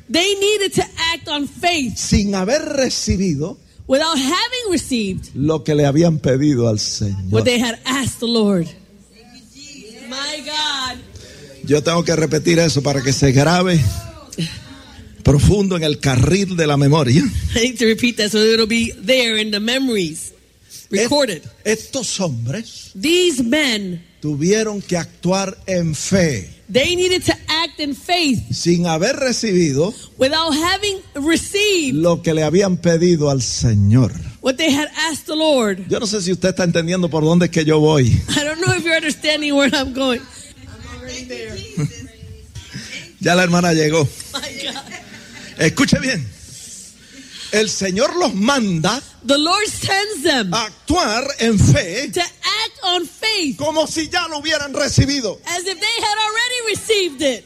They needed to act on faith sin haber recibido without having received lo que le habían pedido al Señor. what they had asked the Lord. My God. Yo tengo que repetir eso para que se grabe profundo en el carril de la memoria. I need to repeat that so it'll be there in the memories recorded. Estos hombres These men, tuvieron que actuar en fe, they needed to act in faith sin haber recibido without having received lo que le habían pedido al Señor. what they had asked the Lord. Yo no sé si usted está entendiendo por dónde es que yo voy. I don't know if you're understanding where I'm going. I'm already there. Ya la hermana llegó. My God. Escuche bien. El Señor los manda The Lord sends them a actuar en fe to act on faith como si ya lo hubieran recibido. as if they had already received it.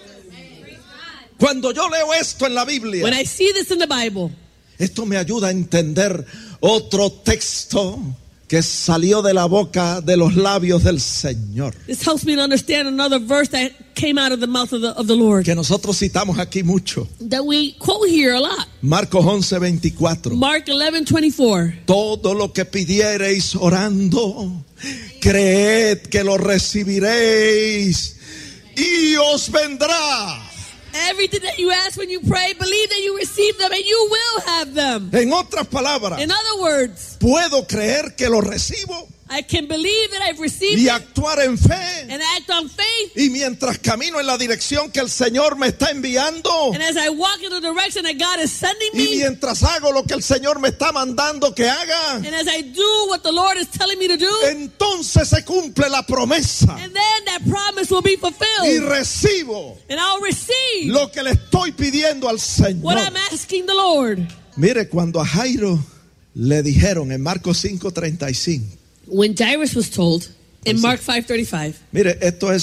Cuando yo leo esto en la Biblia, When I see this in the Bible, esto me ayuda a entender otro texto que salió de la boca, de los labios del Señor, this helps me to understand another verse that came out of the mouth of the Lord que nosotros citamos aquí mucho. that we quote here a lot. Marcos 11:24. Mark 11:24. Todo lo que pidiereis orando, creed que lo recibiréis y os vendrá. Everything that you ask when you pray, believe that you receive them and you will have them. En otras palabras, In other words, puedo creer que lo recibo I can believe that I've received y it actuar en fe. and act on faith. Y mientras camino en la dirección que el Señor me está enviando, And as I walk in the direction that God is sending y me, mientras hago lo que el Señor me está mandando que haga, and as I do what the Lord is telling me to do, entonces se cumple la promesa and then that promise will be y fulfilled. recibo And I'll receive lo que le estoy pidiendo al what Señor. I'm asking the Lord. Mire, cuando a Jairo le dijeron en Marcos 5:35, When Jairus was told in Mark 5:35, mire,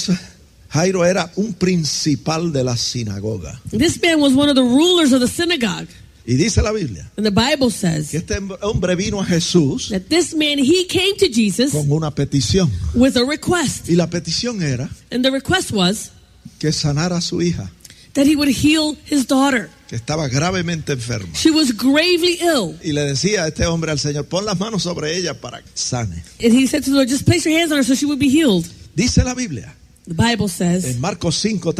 Jairo era un principal de la sinagoga. this man was one of the rulers of the synagogue. Y dice la Biblia And the Bible says que este hombre vino a Jesús that this man, he came to Jesus con una petición. with a request. Y la petición era And the request was que sanara a su hija, that he would heal his daughter. que estaba gravemente enferma. She was gravely ill. Y le decía a este hombre al Señor, pon las manos sobre ella para que sane. And he said to the Lord, just place your hands on her so she would be healed. Dice la Biblia The Bible says en Marcos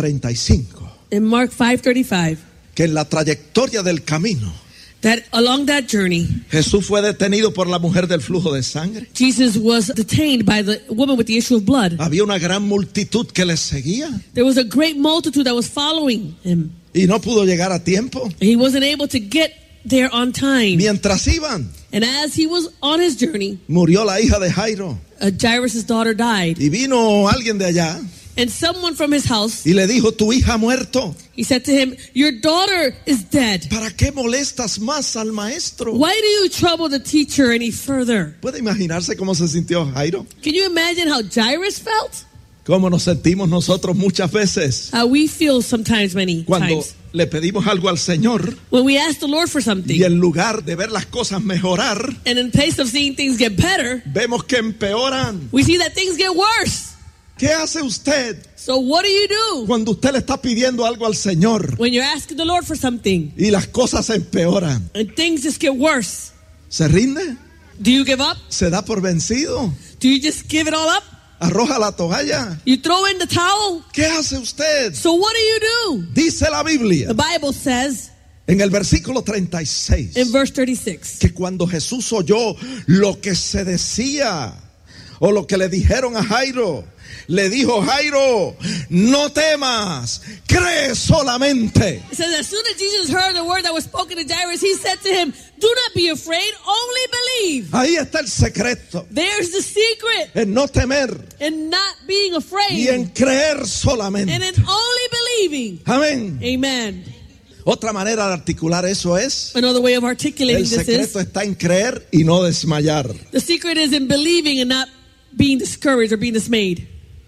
5:35 in Mark 5:35 que en la trayectoria del camino that along that journey, Jesús fue detenido por la mujer del flujo de sangre. Jesus was detained by the woman with the issue of blood. Había una gran multitud que le seguía There was a great multitude that was following him. y no pudo llegar a tiempo. He wasn't able to get there on time. Mientras iban, And as he was on his journey, murió la hija de Jairo Jairus' daughter died. y vino alguien de allá And someone from his house, y le dijo, tu hija ha muerto. he said to him, your daughter is dead. ¿Para qué molestas más al maestro? Why do you trouble the teacher any further? ¿Puede imaginarse cómo se sintió Jairo? Can you imagine how Jairus felt? ¿Cómo nos sentimos nosotros muchas veces How we feel sometimes, many cuando times. le pedimos algo al Señor When we ask the Lord for y something, en lugar de ver las cosas mejorar, and in place of seeing things get better, vemos que empeoran? we see that things get worse. ¿Qué hace usted So what do you do cuando usted le está pidiendo algo al Señor when you're asking the Lord for something y las cosas empeoran? and things just get worse? ¿Se rinde? Do you give up? ¿Se da por vencido? Do you just give it all up? ¿Arroja la toalla? You throw in the towel? ¿Qué hace usted? So what do you do? Dice la Biblia The Bible says en el versículo 36 in verse 36 que cuando Jesús oyó lo que se decía o lo que le dijeron a Jairo, le dijo, Jairo, no temas, cree solamente. it says as soon as Jesus heard the word that was spoken to Jairus, he said to him, do not be afraid, only believe. Ahí está el secreto, There's the secret en no temer in not being y afraid en creer and solamente. in only believing. Amén. Amen. Otra manera de articular eso es, Another way of articulating el this is secreto está en creer y no desmayar. the secret is in believing and not being discouraged or being dismayed.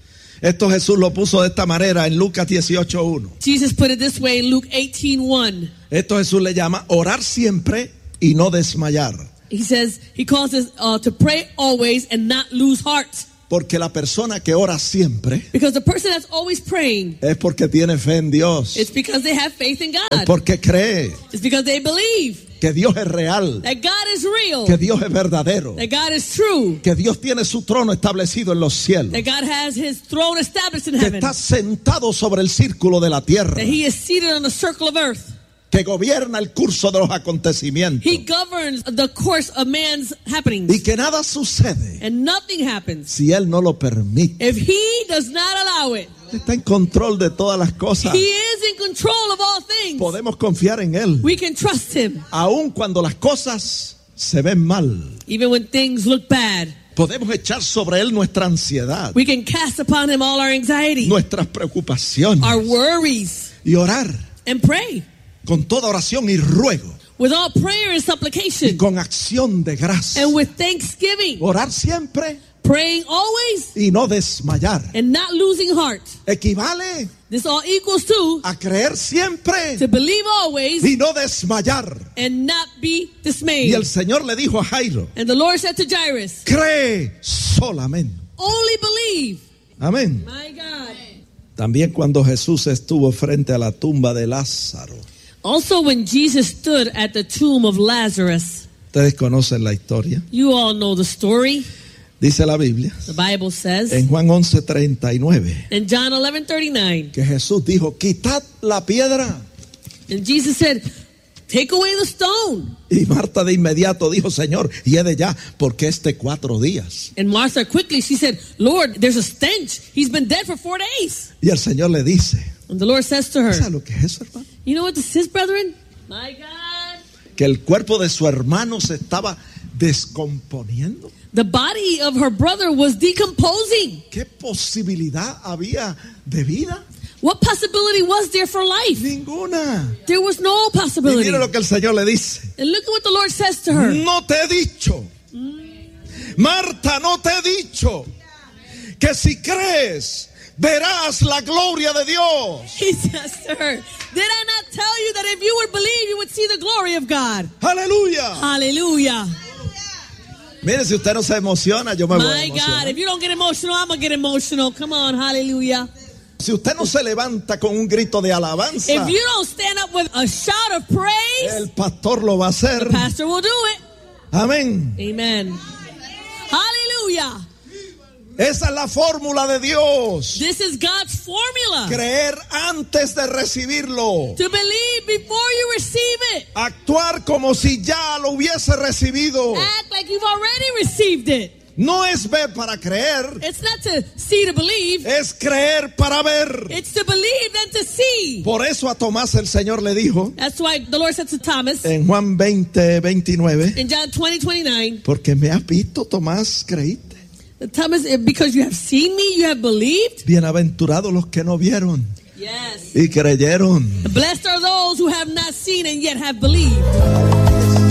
Esto Jesús lo puso de esta manera en Lucas 18:1. Jesus put it this way in Luke 18:1. Esto Jesús le llama orar siempre y no desmayar. He says, he calls us to pray always and not lose heart. Porque la persona que ora siempre Because the person that's always praying, es porque tiene fe en Dios. it's because they have faith in Es God. porque cree It's because they believe que Dios es real, that God is real, que Dios es verdadero, that God is true, que Dios tiene su trono establecido en los cielos, that God has his throne established in que heaven, está sentado sobre el círculo de la tierra, that he is seated on the circle of earth. que gobierna el curso de los acontecimientos He governs the course of man's happenings, y que nada sucede and nothing happens si Él no lo permite. if he does not allow it. Está en control de todas las cosas. He is in control of all things. Podemos confiar en Él, We can trust him aun cuando las cosas se ven mal. even when things look bad. Podemos echar sobre Él nuestra ansiedad, We can cast upon him all our anxiety, nuestras preocupaciones our worries, y orar and pray con toda oración y ruego with all prayer and y supplication con acción de gracia. and with thanksgiving, Orar siempre praying always y no desmayar. and not losing heart. Equivale This all equals to a creer siempre to believe always y no desmayar. and not be Y dismayed. el Señor le dijo a Jairo, And the Lord said to Jairus, cree solamente. only believe. Amén. My God. También cuando Jesús estuvo frente a la tumba de Lázaro. Also, when Jesus stood at the tomb of Lazarus, Ustedes conocen la historia. you all know the story. Dice la Biblia The Bible says en Juan 11:39 in John 11:39, que Jesús dijo, quitad la piedra. and Jesus said, take away the stone. Y Marta de inmediato dijo, Señor, hiede ya, porque 4 días. And Martha quickly, she said, Lord, there's a stench. He's been dead for 4 days. Y el Señor le dice, And the Lord says to her, ¿sabes lo que es eso, hermano? you know what this is, brethren? My God. Que el cuerpo de su hermano se estaba descomponiendo. The body of her brother was decomposing. ¿Qué posibilidad había de vida? What possibility was there for life? Ninguna. There was no Y possibility. mire lo que el Señor le dice. And look at what the Lord says to her. No te he dicho, Marta, no te he dicho que si crees verás la gloria de Dios. He says to her, did I not tell you that if you would believe, you would see the glory of God? Aleluya. Hallelujah. Mire, si usted no se emociona, yo me voy a My God, emocionar. if you don't get emotional, I'm going to get emotional. Come on, hallelujah. Si usted no se levanta con un grito de alabanza, If you don't stand up with a shout of praise, el pastor lo va a hacer. the pastor will do it. Amén. Amen. Hallelujah. Esa es la fórmula de Dios. This is God's formula. Creer antes de recibirlo. To believe before you receive it. Actuar como si ya lo hubiese recibido. Act like you've already received it. No es ver para creer, It's not to see to believe. es creer para ver. It's to believe and to see. Por eso a Tomás el Señor le dijo That's why the Lord said to Thomas en Juan 20:29, in John 20:29, porque me has visto, Tomás, creíste. Thomas, because you have seen me, you have believed. Bienaventurados los que no vieron Yes. y creyeron. Blessed are those who have not seen and yet have believed.